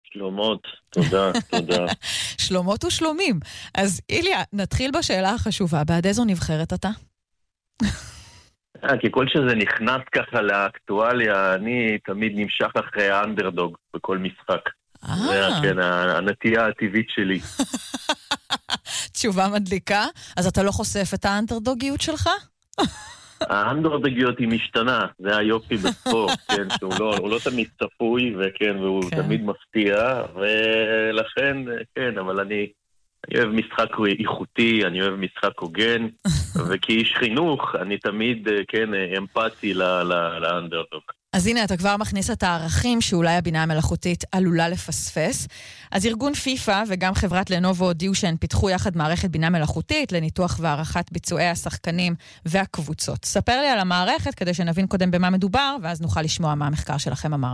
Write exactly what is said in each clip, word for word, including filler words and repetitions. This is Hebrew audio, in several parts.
שלומות, תודה, תודה. שלומות ושלומים. אז איליה, נתחיל בשאלה החשובה. בעד איזו נבחרת אתה? אה, ככל שזה נכנס ככה לאקטואליה, אני תמיד נמשך אחרי האנדרדוג בכל משחק. זה, כן, הנטייה הטבעית שלי. תשובה מדליקה. אז אתה לא חושף את האנדרדוגיות שלך? האנדרדוגיות היא משתנה, זה היופי בספורט, כן, שהוא לא, הוא לא תמיד צפוי, וכן, והוא כן. תמיד מפתיע, ולכן, כן, אבל אני, אני אוהב משחק איכותי, אני אוהב משחק הוגן, וכאיש חינוך, אני תמיד, כן, אמפתי לאנדרדוג. אז הנה, אתה כבר מכניס את הערכים שאולי הבינה המלאכותית עלולה לפספס. אז ארגון פיפה וגם חברת לנובו הודיעו שהן פיתחו יחד מערכת בינה מלאכותית לניתוח והערכת ביצועי השחקנים והקבוצות. ספר לי על המערכת כדי שנבין קודם במה מדובר, ואז נוכל לשמוע מה המחקר שלכם אמר.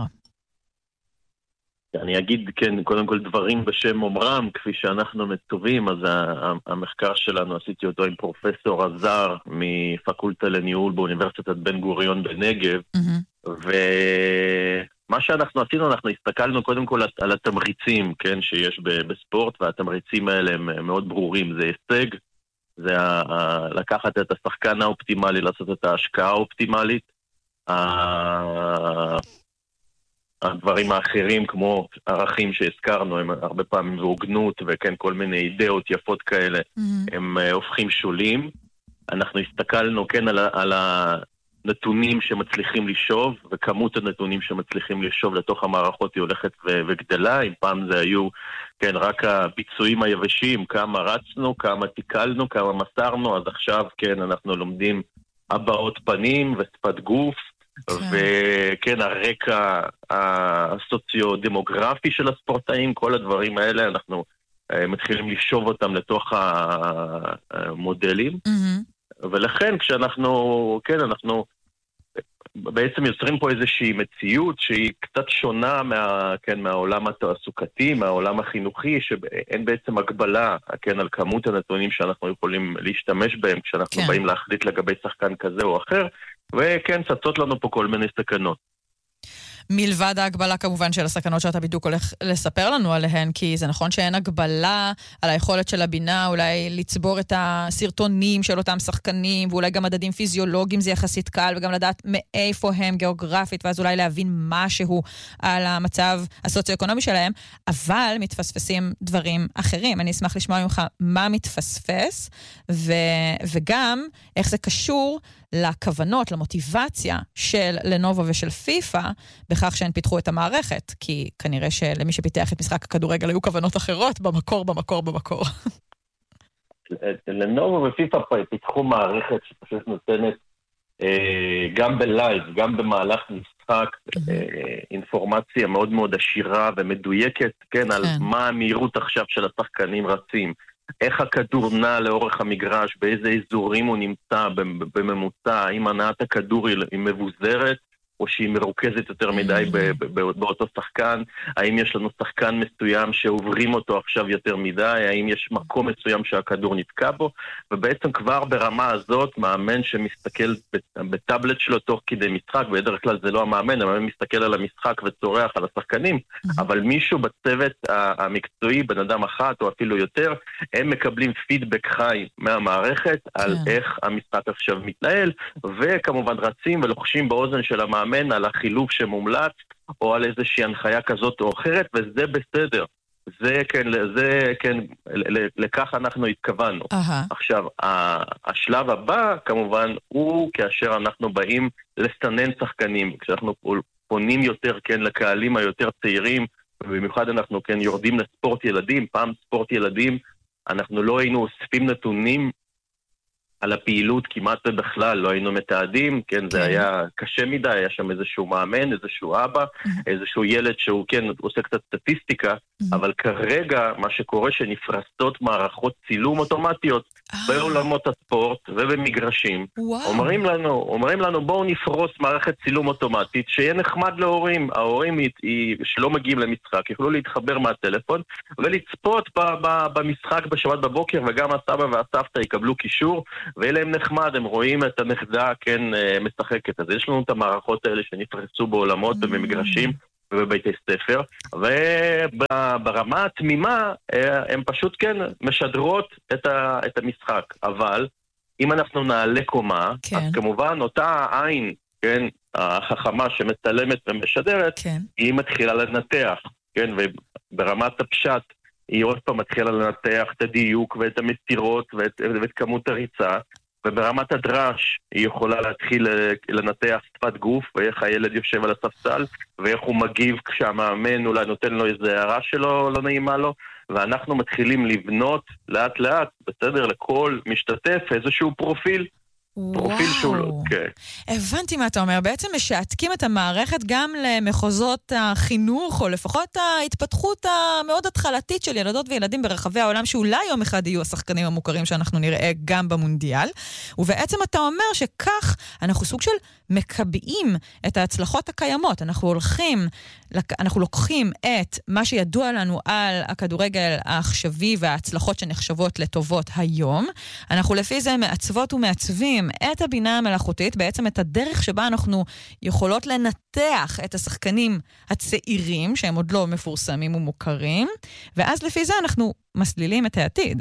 אני אגיד, כן, קודם כל דברים בשם אומרם, כפי שאנחנו מצווים, אז המחקר שלנו, עשיתי אותו עם פרופסור עזר מפקולטה לניהול באוניברסיטת בן גוריון בנגב, ומה שאנחנו עשינו, אנחנו הסתכלנו קודם כל על התמריצים, כן, שיש בספורט, והתמריצים האלה הם מאוד ברורים. זה הישג, זה לקחת את השחקן האופטימלי, לעשות את ההשקעה האופטימלית, הדברים האחרים כמו ערכים שהזכרנו, הם הרבה פעמים והוגנות וכן כל מיני אידאות יפות כאלה, mm-hmm. הם uh, הופכים שולים. אנחנו הסתכלנו כן על, על הנתונים שמצליחים לשוב, וכמות הנתונים שמצליחים לשוב לתוך המערכות היא הולכת ו- וגדלה. אם פעם זה היו כן רק הביצועים היבשים, כמה רצנו, כמה תיקלנו, כמה מסרנו, אז עכשיו כן אנחנו לומדים הבעות פנים ושפת גוף, וכן, הרקע הסוציו-דמוגרפי של הספורטאים, כל הדברים האלה, אנחנו מתחילים לשוב אותם לתוך המודלים, ולכן כשאנחנו, כן, אנחנו בעצם יוצרים פה איזושהי מציאות שהיא קצת שונה מה, כן, מהעולם התעסוקתי, מהעולם החינוכי, שאין בעצם הגבלה, כן, על כמות הנתונים שאנחנו יכולים להשתמש בהם כשאנחנו כן. באים להחליט לגבי שחקן כזה או אחר, וכן, צצות לנו פה כל מיני סכנות. מלבד ההגבלה כמובן של הסכנות שאתה בדיוק הולך לספר לנו עליהן, כי זה נכון שאין הגבלה על היכולת של הבינה אולי לצבור את הסרטונים של אותם שחקנים, ואולי גם מדדים פיזיולוגיים זה יחסית קל, וגם לדעת מאיפה הם גיאוגרפית, ואז אולי להבין משהו על המצב הסוציו-אקונומי שלהם, אבל מתפספסים דברים אחרים. אני אשמח לשמוע ממך מה מתפספס, ו... וגם איך זה קשור לכוונות, למוטיבציה של לנובו ושל פיפה, בכך שהן פיתחו את המערכת, כי כנראה שלמי שפיתח את משחק הכדורגל היו כוונות אחרות, במקור, במקור, במקור. לנובו ופיפה פיתחו מערכת שפשוט נותנת גם בלייב, גם במהלך משחק, אינפורמציה מאוד מאוד עשירה ומדויקת, כן, על מה המהירות עכשיו של השחקנים רצים, איך הכדור נע לאורך המגרש, באיזה אזורים הוא נמצא בממוצע, האם הנעת הכדור היא מבוזרת, או שהיא מרוכזת יותר מדי באותו שחקן, האם יש לנו שחקן מסוים שעוברים אותו עכשיו יותר מדי, האם יש מקום מסוים שהכדור נתקע בו, ובעצם כבר ברמה הזאת, מאמן שמסתכל בטאבלט שלו תוך כדי משחק, בדרך כלל זה לא המאמן, המאמן מסתכל על המשחק וצורח על השחקנים, אבל מישהו בצוות המקצועי, בן אדם אחת או אפילו יותר, הם מקבלים פידבק חי מהמערכת על איך המשחק עכשיו מתנהל, וכמובן רצים ולוחשים באוזן של המאמן, על החילוף שמומלץ, או על איזושהי הנחיה כזאת או אחרת, וזה בסדר. זה כן, זה כן, לכך אנחנו התכוונו. Uh-huh. עכשיו, השלב הבא, כמובן, הוא כאשר אנחנו באים לסנן שחקנים, כשאנחנו פונים יותר, כן, לקהלים היותר צעירים, ובמיוחד אנחנו, כן, יורדים לספורט ילדים, פעם ספורט ילדים, אנחנו לא היינו אוספים נתונים על הפעילות כמעט בכלל, לא היינו מתעדים, כן, זה היה קשה מדי, היה שם איזשהו מאמן, איזשהו אבא, איזשהו ילד שהוא, כן, עושה קצת סטטיסטיקה, אבל כרגע מה שקורה שנפרסות מערכות צילום אוטומטיות בעולמות הספורט ובמגרשים, אומרים לנו, אומרים לנו בואו נפרוס מערכת צילום אוטומטית שיהיה נחמד להורים, ההורים שלא מגיעים למשחק יוכלו להתחבר מהטלפון ולצפות במשחק בשבת בבוקר, וגם הסבא והסבתא יקבלו קישור ויהיה להם נחמד, הם רואים את הנכדה כן משחקת. אז יש לנו את המערכות האלה שנפרסו בעולמות ובמגרשים ובבתי ספר, וברמה התמימה הם פשוט כן משדרות את, ה, את המשחק. אבל אם אנחנו נעלה קומה, כן. אז כמובן אותה עין, כן, החכמה שמצלמת ומשדרת, כן. היא מתחילה לנתח, כן, וברמת הפשט היא עוד פעם מתחילה לנתח את הדיוק ואת המסירות ואת, ואת כמות הריצה, וברמת הדרש היא יכולה להתחיל לנתח שפת גוף, ואיך הילד יושב על הספסל, ואיך הוא מגיב כשהמאמן אולי נותן לו איזו הערה שלו, לא נעימה לו, ואנחנו מתחילים לבנות לאט לאט, בסדר, לכל משתתף איזשהו פרופיל, פרופיל שהוא לא, כן. הבנתי מה אתה אומר, בעצם משעתקים את המערכת גם למחוזות החינוך, או לפחות ההתפתחות המאוד התחלתית של ילדות וילדים ברחבי העולם, שאולי יום אחד יהיו השחקנים המוכרים שאנחנו נראה גם במונדיאל, ובעצם אתה אומר שכך אנחנו סוג של מקבעים את ההצלחות הקיימות, אנחנו הולכים, אנחנו לוקחים את מה שידוע לנו על הכדורגל העכשווי וההצלחות שנחשבות לטובות היום, אנחנו לפי זה מעצבות ומעצבים את הבינה המלאכותית, בעצם את הדרך שבה אנחנו יכולות לנתח את השחקנים הצעירים, שהם עוד לא מפורסמים ומוכרים, ואז לפי זה אנחנו מסלילים את העתיד.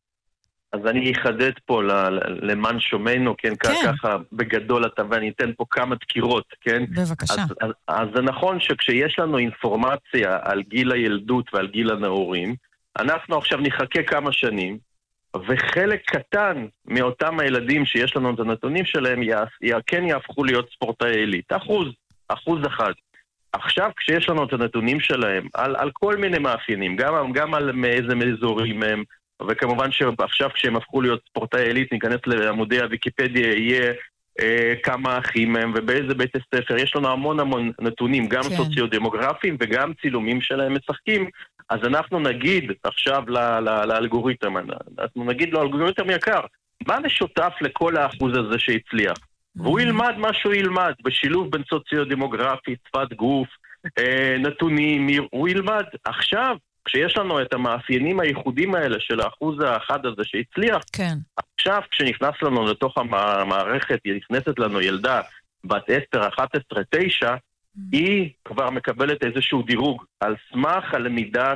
אז אני אחדד פה למען שומענו, כן, כן. ככה בגדול אתה, ואני אתן פה כמה דקירות, כן? בבקשה. אז, אז, אז זה נכון שכשיש לנו אינפורמציה על גיל הילדות ועל גיל הנעורים, אנחנו עכשיו נחכה כמה שנים, וחלק קטן מאותם הילדים שיש לנו את הנתונים שלהם, כן יהפכו להיות ספורטאי עילית. אחוז, אחוז אחד. עכשיו כשיש לנו את הנתונים שלהם, על, על כל מיני מאפיינים, גם, גם על מאיזה אזורים הם, וכמובן שעכשיו כשהם הפכו להיות ספורטאי עילית, ניכנס לעמודי הוויקיפדיה, יהיה אה, כמה אחים הם ובאיזה בית הספר. יש לנו המון המון נתונים, גם כן. סוציו-דמוגרפיים וגם צילומים שלהם משחקים. אז אנחנו נגיד עכשיו לאלגוריתם, אנחנו נגיד לו, אלגוריתם יקר, מה משותף לכל האחוז הזה שהצליח? והוא ילמד מה שהוא ילמד, בשילוב בין סוציו-דמוגרפי, שפת גוף, אה, נתונים, הוא ילמד. עכשיו, כשיש לנו את המאפיינים הייחודים האלה של האחוז האחד הזה שהצליח, כן. עכשיו כשנכנס לנו לתוך המערכת, נכנסת לנו ילדה בת עשר, אחת עשרה, תשע, היא כבר מקבלת איזשהו דירוג על סמך הלמידה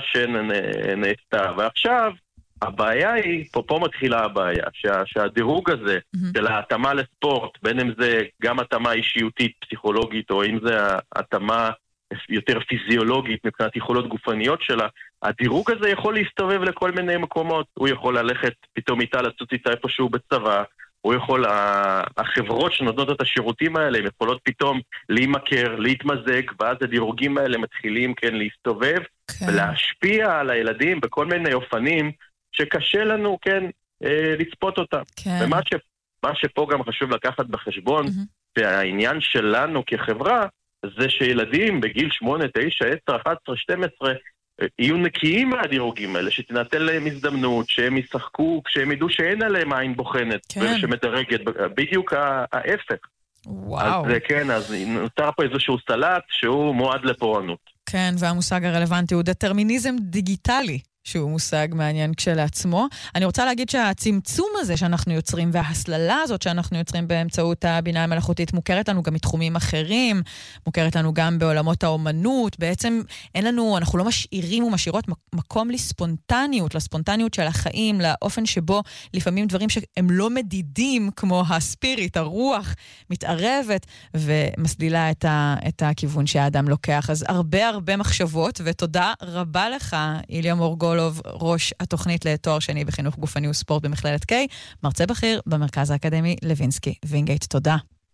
שנעשתה. ועכשיו, הבעיה היא, פה, פה מתחילה הבעיה, שה, שהדירוג הזה mm-hmm. של ההתאמה לספורט, בין אם זה גם התאמה אישיותית, פסיכולוגית, או אם זה התאמה יותר פיזיולוגית מבחינת יכולות גופניות שלה, הדירוג הזה יכול להסתובב לכל מיני מקומות. הוא יכול ללכת פתאום איתה לצוץ איתה איפשהו בצבא, הוא יכול, החברות שנותנות את השירותים האלה, הם יכולות פתאום להימכר, להתמזג, ואז הדירוגים האלה מתחילים כן להסתובב, כן. ולהשפיע על הילדים בכל מיני אופנים שקשה לנו כן אה, לצפות אותם. כן. ומה ש, מה שפה גם חשוב לקחת בחשבון, mm-hmm. שהעניין שלנו כחברה, זה שילדים בגיל שמונה, תשע, עשר, אחת עשרה, שתים עשרה, יהיו נקיים מהדירוגים האלה, שתינתן להם הזדמנות, שהם ישחקו, כשהם ידעו שאין עליהם עין בוחנת, כן. ושמדרגת, בדיוק ההפך. וואו. אז כן, אז נותר פה איזשהו סלט שהוא מועד לפורענות. כן, והמושג הרלוונטי הוא דטרמיניזם דיגיטלי. שהוא מושג מעניין כשלעצמו. אני רוצה להגיד שהצמצום הזה שאנחנו יוצרים, וההסללה הזאת שאנחנו יוצרים באמצעות הבינה המלאכותית, מוכרת לנו גם מתחומים אחרים, מוכרת לנו גם בעולמות האומנות. בעצם אין לנו, אנחנו לא משאירים ומשאירות מקום לספונטניות, לספונטניות של החיים, לאופן שבו לפעמים דברים שהם לא מדידים, כמו הספיריט, הרוח, מתערבת ומסלילה את, ה, את הכיוון שהאדם לוקח. אז הרבה הרבה מחשבות, ותודה רבה לך, איליה מורגולוב, ראש התוכנית לתואר שני בחינוך גופני וספורט במכללת קיי, מרצה בכיר במרכז האקדמי לוינסקי וינגייט. תודה.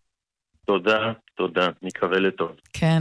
תודה, תודה. מקווה לטוב. כן.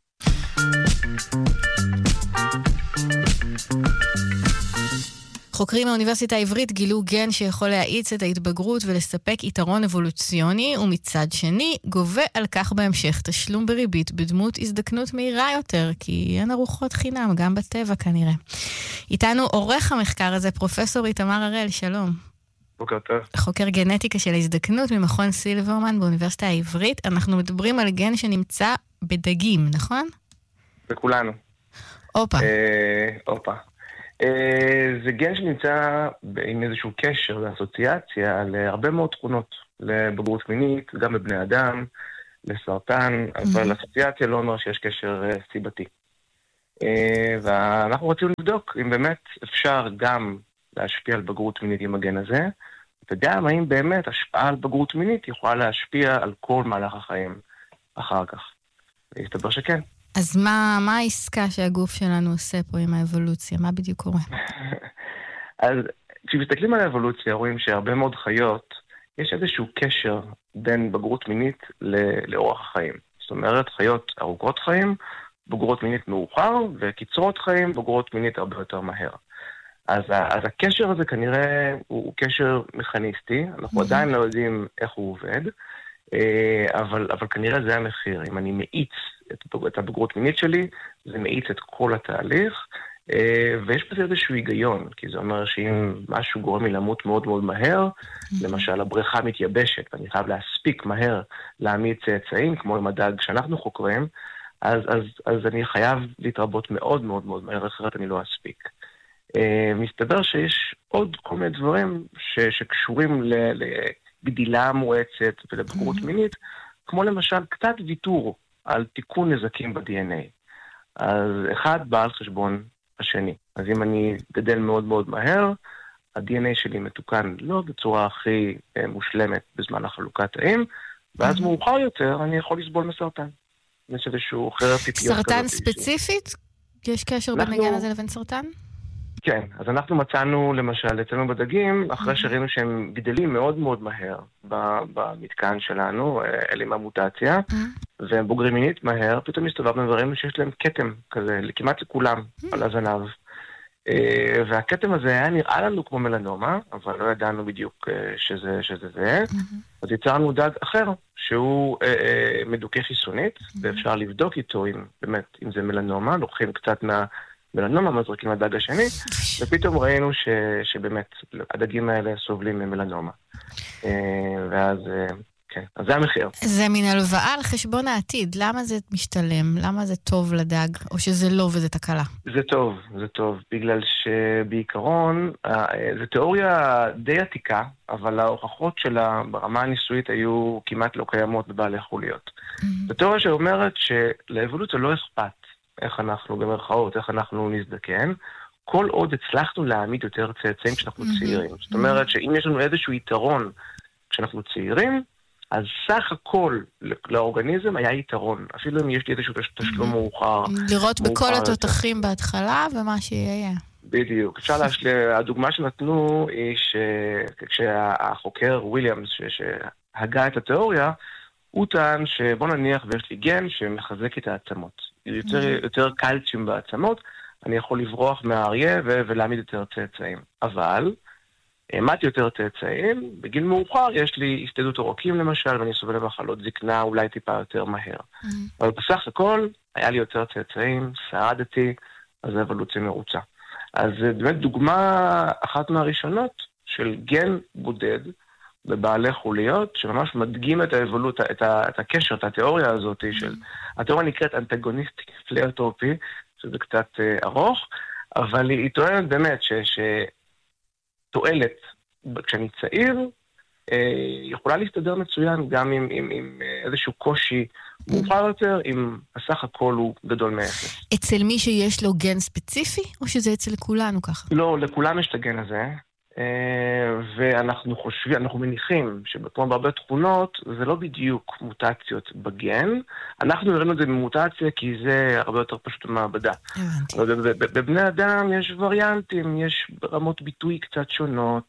חוקרים מהאוניברסיטה העברית גילו גן שיכול להאיץ את ההתבגרות ולספק יתרון אבולוציוני, ומצד שני גובה על כך בהמשך תשלום בריבית בדמות הזדקנות מהירה יותר, כי אין ארוחות חינם, גם בטבע כנראה. איתנו עורך המחקר הזה, פרופסור איתמר הראל, שלום. בוקר טוב. חוקר גנטיקה של ההזדקנות ממכון סילברמן באוניברסיטה העברית. אנחנו מדברים על גן שנמצא בדגים, נכון? בכולנו. אופה. אופה. זה גן שנמצא עם איזשהו קשר ואסוציאציה להרבה מאוד תכונות, לבגרות מינית, גם בבני אדם, לסרטן, אבל אסוציאציה לא אומר שיש קשר סיבתי. ואנחנו רצינו לבדוק אם באמת אפשר גם להשפיע על בגרות מינית עם הגן הזה, וגם האם באמת השפעה על בגרות מינית יכולה להשפיע על כל מהלך החיים אחר כך. והסתבר שכן. אז מה, מה העסקה שהגוף שלנו עושה פה עם האבולוציה? מה בדיוק קורה? אז כשמסתכלים על האבולוציה, רואים שהרבה מאוד חיות, יש איזשהו קשר בין בגרות מינית לאורח החיים. זאת אומרת, חיות ארוכות חיים, בגרות מינית מאוחר, וקיצרות חיים, בגרות מינית הרבה יותר מהר. אז, אז הקשר הזה כנראה הוא, הוא קשר מכניסטי, אנחנו mm-hmm. עדיין לא יודעים איך הוא עובד, אבל, אבל כנראה זה המחיר. אם אני מאיץ את, את הבגרות מינית שלי, זה מאיץ את כל התהליך, ויש בזה איזשהו היגיון, כי זה אומר שאם משהו גורם לי למות מאוד מאוד מהר, mm-hmm. למשל הבריכה מתייבשת, ואני חייב להספיק מהר להעמיד צאצאים, כמו עם הדג שאנחנו חוקרים, אז, אז, אז אני חייב להתרבות מאוד מאוד מאוד מהר, אחרת אני לא אספיק. מסתבר שיש עוד כל מיני דברים ש, שקשורים לגדילה מואצת ולבגרות mm-hmm. מינית, כמו למשל קצת ויתור על תיקון נזקים ב-די אן איי. אז אחד בא על חשבון השני. אז אם אני גדל מאוד מאוד מהר, ה-די אן איי שלי מתוקן לא בצורה הכי מושלמת בזמן החלוקת תאים, ואז mm-hmm. מאוחר יותר אני יכול לסבול מסרטן. יש איזשהו חרב פיפיות. סרטן ספציפית? יש קשר בין הגן הזה לבין סרטן? כן, אז אנחנו מצאנו למשל אצלנו בדגים, אחרי שראינו שהם גדלים מאוד מאוד מהר במתקן שלנו, אלה עם המוטציה, והם בוגרים מינית מהר, פתאום הסתובבנו וראינו שיש להם כתם כזה, כמעט לכולם, על הזנב. והכתם הזה היה נראה לנו כמו מלנומה, אבל לא ידענו בדיוק שזה שזה זה. אז יצרנו דג אחר, שהוא מדוכא חיסונית, ואפשר לבדוק איתו אם באמת, אם זה מלנומה, לוקחים קצת מה... מלנומה, מזריקים לדג השני, ופתאום ראינו ש, שבאמת הדגים האלה סובלים ממלנומה. ואז, כן, אז זה המחיר. זה מין הלוואה על חשבון העתיד. למה זה משתלם? למה זה טוב לדג? או שזה לא וזה תקלה? זה טוב, זה טוב. בגלל שבעיקרון, זו תיאוריה די עתיקה, אבל ההוכחות שלה ברמה הניסויית היו כמעט לא קיימות בבעלי חוליות. זו תיאוריה שאומרת שלאבולוציה לא אכפת. איך אנחנו, במרכאות, איך אנחנו נזדקן, כל עוד הצלחנו להעמיד יותר צאצאים כשאנחנו צעירים. זאת אומרת שאם יש לנו איזשהו יתרון כשאנחנו צעירים, אז סך הכל לאורגניזם היה יתרון. אפילו אם יש לי איזשהו תשלום מאוחר. לראות בכל התותחים בהתחלה ומה שיהיה. בדיוק. אפשר להשלים, הדוגמה שנתנו היא שכשהחוקר וויליאמס שהגה את התיאוריה, הוא טען שבוא נניח ויש לי גן שמחזק את העצמות. יותר, יותר קלציום בעצמות, אני יכול לברוח מהאריה ו- ולהעמיד יותר צאצאים. אבל, העמדתי יותר צאצאים, בגיל מאוחר יש לי הסתדות עורקים למשל, ואני סובל למחלות זקנה אולי טיפה יותר מהר. Mm-hmm. אבל בסך הכל, היה לי יותר צאצאים, שרדתי, אז האבולוציה מרוצה. אז זה באמת דוגמה אחת מהראשונות של גן בודד, בבעלי חוליות, שממש מדגים את האבולוציה, את, ה- את הקשר, את התיאוריה הזאת של... התיאוריה נקראת אנטגוניסטיק פלאוטופי, שזה קצת אה, ארוך, אבל היא, היא טוענת באמת שתועלת, כשאני צעיר, אה, יכולה להסתדר מצוין גם עם, עם, עם איזשהו קושי מאוחר יותר, אם הסך הכל הוא גדול מאפס. אצל מי שיש לו גן ספציפי, או שזה אצל כולנו ככה? לא, לכולם יש את הגן הזה. ואנחנו חושבים, אנחנו מניחים שבכמו בהרבה תכונות זה לא בדיוק מוטציות בגן. אנחנו נראינו את זה במוטציה כי זה הרבה יותר פשוט במעבדה. אבל בבני אדם יש וריאנטים, יש רמות ביטוי קצת שונות,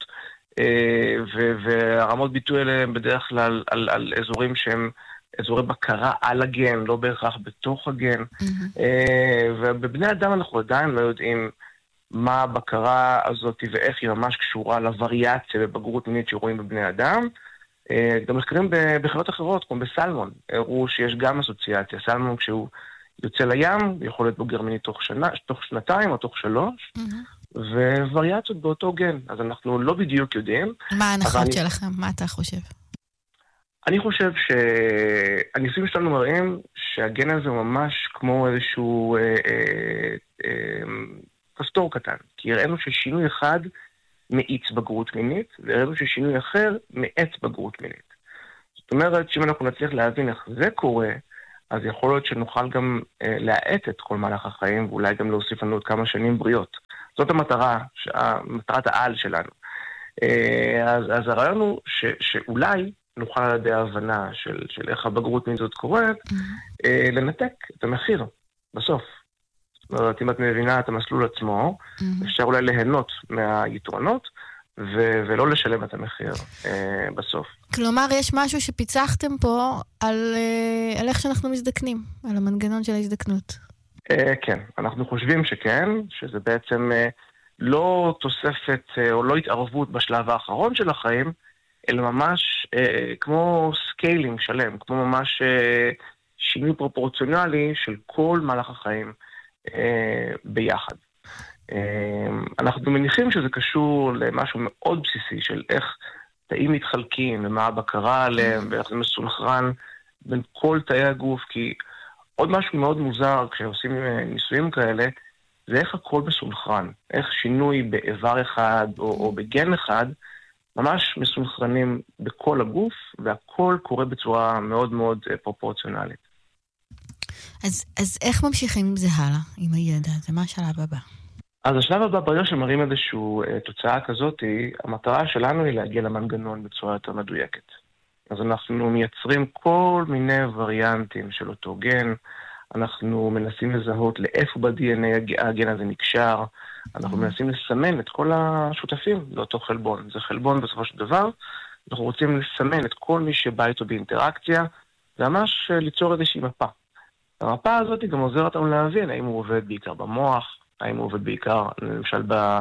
והרמות ביטוי האלה הם בדרך כלל על, על אזורים שהם אזורי בקרה על הגן, לא בהכרח בתוך הגן. ובבני אדם אנחנו עדיין לא יודעים מה הבקרה הזאת ואיך היא ממש קשורה לווריאציה בבגרות מינית שרואים בבני אדם. גם מחקרים בחיות אחרות, כמו בסלמון, הראו שיש גם אסוציאציה. סלמון כשהוא יוצא לים, יכול להיות בוגר מינית תוך, שנה, תוך שנתיים או תוך שלוש, mm-hmm. ווריאציות באותו גן. אז אנחנו לא בדיוק יודעים. מה ההנחות שלכם? מה אתה חושב? אני חושב שהניסויים שלנו מראים שהגן הזה הוא ממש כמו איזשהו... אה, אה, אה, כסתור קטן, כי הראינו ששינוי אחד מאיץ בגרות מינית, והראינו ששינוי אחר מאץ בגרות מינית. זאת אומרת, שאם אנחנו נצליח להבין איך זה קורה, אז יכול להיות שנוכל גם אה, להאט את כל מהלך החיים, ואולי גם להוסיף לנו עוד כמה שנים בריאות. זאת המטרה, מטרת העל שלנו. אה, אז, אז הרעיון הוא ש, שאולי נוכל על ידי ההבנה של, של איך הבגרות מין זאת קורית, mm-hmm. אה, לנתק את המחיר בסוף. זאת אומרת, אם את מבינה את המסלול עצמו, mm-hmm. אפשר אולי ליהנות מהיתרונות, ו- ולא לשלם את המחיר אה, בסוף. כלומר, יש משהו שפיצחתם פה על, אה, על איך שאנחנו מזדקנים, על המנגנון של ההזדקנות. אה, כן, אנחנו חושבים שכן, שזה בעצם אה, לא תוספת אה, או לא התערבות בשלב האחרון של החיים, אלא ממש אה, כמו סקיילינג שלם, כמו ממש אה, שינוי פרופורציונלי של כל מהלך החיים אה, ביחד. אנחנו מניחים שזה קשור למשהו מאוד בסיסי של איך תאים מתחלקים ומה הבקרה עליהם ואיך זה מסונכרן בין כל תאי הגוף, כי עוד משהו מאוד מוזר כשעושים ניסויים כאלה זה איך הכל מסונכרן, איך שינוי באיבר אחד או, או בגן אחד ממש מסונכרנים בכל הגוף והכל קורה בצורה מאוד מאוד פרופורציונלית. אז, אז איך ממשיכים עם זה הלאה, עם הידע? זה מה השלב הבא? אז השלב הבא, ברגע שמראים איזושהי תוצאה כזאת, המטרה שלנו היא להגיע למנגנון בצורה יותר מדויקת. אז אנחנו מייצרים כל מיני וריאנטים של אותו גן, אנחנו מנסים לזהות לאיפה ב-די אן איי הגן הזה נקשר, אנחנו מנסים לסמן את כל השותפים לאותו חלבון. זה חלבון בסופו של דבר, אנחנו רוצים לסמן את כל מי שבא איתו באינטראקציה, וממש ליצור איזושהי מפה. המפה הזאת גם עוזרת לנו להבין האם הוא עובד בעיקר במוח, האם הוא עובד בעיקר, למשל,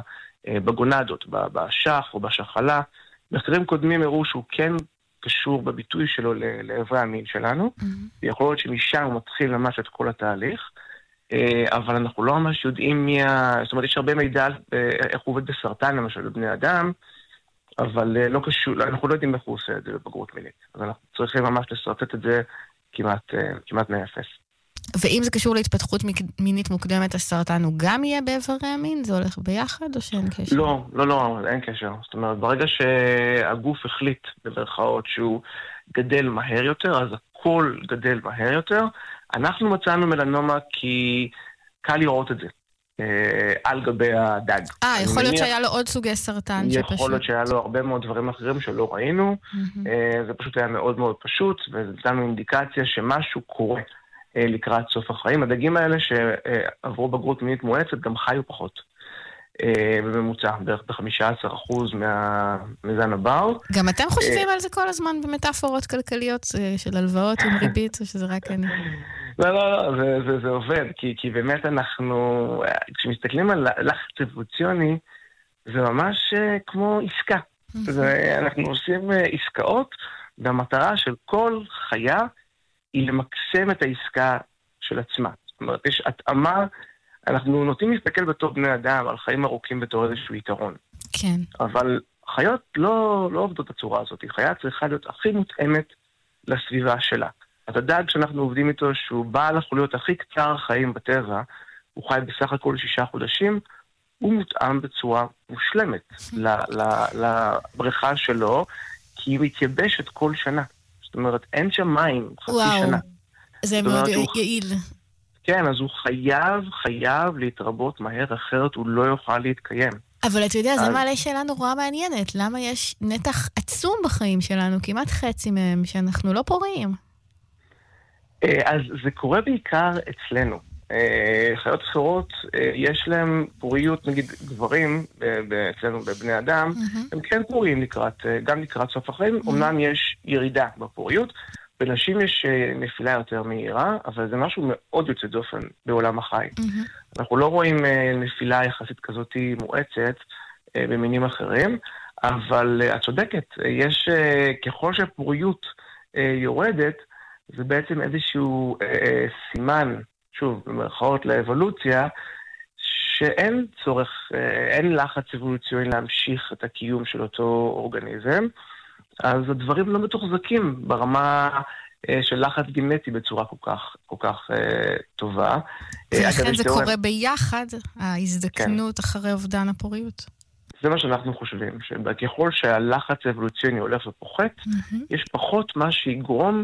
בגונדות, בשח או בשחלה. מחקרים קודמים הראו שהוא כן קשור בביטוי שלו לאיברי המין שלנו, ויכול להיות שמשם הוא מתחיל ממש את כל התהליך, אבל אנחנו לא ממש יודעים מי ה... זאת אומרת, יש הרבה מידע איך הוא עובד בסרטן, למשל, בבני אדם, אבל לא קשור, אנחנו לא יודעים איך הוא עושה את זה בבגרות מינית. אז אנחנו צריכים ממש לסרטט את זה כמעט, כמעט מאפס. ואם זה קשור להתפתחות מינית מוקדמת, הסרטן הוא גם יהיה באיברי המין? זה הולך ביחד או שאין קשר? לא, לא, לא, אין קשר. זאת אומרת, ברגע שהגוף החליט במרכאות שהוא גדל מהר יותר, אז הכל גדל מהר יותר. אנחנו מצאנו מלנומה כי קל לראות את זה על גבי הדג. אה, יכול להיות שהיה לו עוד סוגי סרטן שפשוט... יכול להיות שהיה לו הרבה מאוד דברים אחרים שלא ראינו. זה פשוט היה מאוד מאוד פשוט, וזה נתנו אינדיקציה שמשהו קורה. לקראת סוף החיים. הדגים האלה שעברו בגרות מינית מואצת גם חיו פחות. בממוצע, בערך ב-חמישה עשר אחוז מהמזן הבר. גם אתם חושבים על זה כל הזמן במטאפורות כלכליות של הלוואות עם ריבית, או שזה רק אני? לא, לא, לא, זה, זה, זה עובד, כי, כי באמת אנחנו, כשמסתכלים על לחץ אבולוציוני, זה ממש כמו עסקה. זה, אנחנו עושים עסקאות, והמטרה של כל חיה היא למקסם את העסקה של עצמה. זאת אומרת, יש התאמה, אנחנו נוטים להסתכל בתור בני אדם על חיים ארוכים בתור איזשהו יתרון. כן. אבל חיות לא, לא עובדות בצורה הזאת. חיה צריכה להיות הכי מותאמת לסביבה שלה. אז הדג שאנחנו עובדים איתו, שהוא בעל החוליות הכי קצר חיים בטבע, הוא חי בסך הכל שישה חודשים, הוא מותאם בצורה מושלמת לבריכה שלו, כי היא מתייבשת כל שנה. זאת אומרת, אין שם מים חצי וואו, שנה. זה מאוד יעיל. כן, אז הוא חייב, חייב להתרבות מהר, אחרת הוא לא יוכל להתקיים. אבל אתה יודע, זה מעלה שאלה נורא מעניינת. למה יש נתח עצום בחיים שלנו, כמעט חצי מהם, שאנחנו לא פוריים? אז זה קורה בעיקר אצלנו. חיות אחרות, יש להם פוריות, נגיד גברים, אצלנו בבני אדם, הם כן פוריים לקראת, גם לקראת סוף החיים, אמנם יש ירידה בפוריות, בנשים יש נפילה יותר מהירה, אבל זה משהו מאוד יוצא דופן בעולם החי. אנחנו לא רואים נפילה יחסית כזאת מואצת במינים אחרים, אבל את צודקת, יש, ככל שהפוריות יורדת, זה בעצם איזשהו סימן, שוב, במרכאות לאבולוציה, שאין צורך, אין לחץ אבולוציוני להמשיך את הקיום של אותו אורגניזם, אז הדברים לא מתוחזקים ברמה של לחץ גנטי בצורה כל כך, כל כך טובה. ולכן זה קורה ביחד, ההזדקנות אחרי אובדן הפוריות. זה מה שאנחנו חושבים, שככל שהלחץ האבולוציוני הולך ופוחת, יש פחות מה שיגרום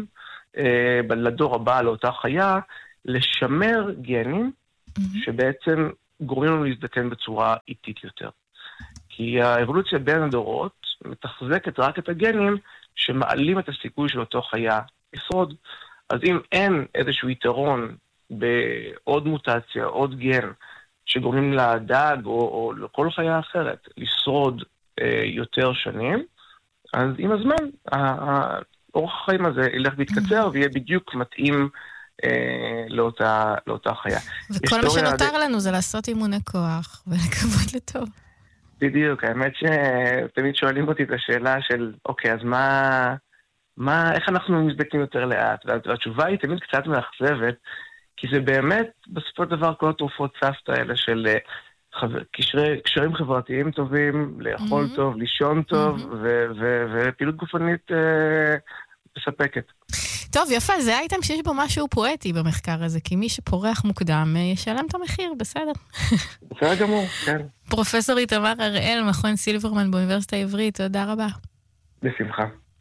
לדור הבא, לאותה חיה, לשמר גנים שבעצם גורמים לנו להזדקן בצורה איטית יותר. כי האבולוציה בין הדורות מתחזקת רק את הגנים שמעלים את הסיכוי של אותו חיה לשרוד. אז אם אין איזשהו יתרון בעוד מוטציה, עוד גן, שגורמים לדג או, או לכל חיה אחרת לשרוד אה, יותר שנים, אז עם הזמן, האורח החיים הזה ילך ויתקצר ויהיה בדיוק מתאים אה, לאותה, לאותה חיה. וכל מה שנותר לנו זה לעשות אימוני כוח ולקוות לטוב. בדיוק, האמת שתמיד שואלים אותי את השאלה של, אוקיי, אז מה, מה, איך אנחנו מזדקנים יותר לאט? והתשובה היא תמיד קצת מאכזבת, כי זה באמת, בסופו של דבר, כל התרופות סבתא האלה של חבר, קשרי, קשרים חברתיים טובים, לאכול mm-hmm. טוב, לישון טוב, mm-hmm. ו- ו- ופעילות גופנית אה, מספקת. טוב, יפה, זה אייטם שיש בו משהו פואטי במחקר הזה, כי מי שפורח מוקדם ישלם את המחיר, בסדר. בסדר גמור, כן. פרופסור איתמר הראל, מכון סילברמן באוניברסיטה העברית, תודה רבה. בשמחה.